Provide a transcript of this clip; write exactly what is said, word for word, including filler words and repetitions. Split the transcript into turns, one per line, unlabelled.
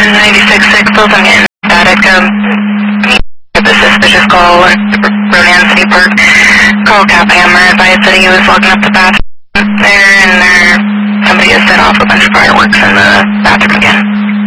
ninety-six six, both I'm getting static. Um, the suspicious call at Ronan City Park. Carl Caphammer advised that he was locking up the bathroom there, and there somebody has set off a bunch of fireworks in the bathroom again.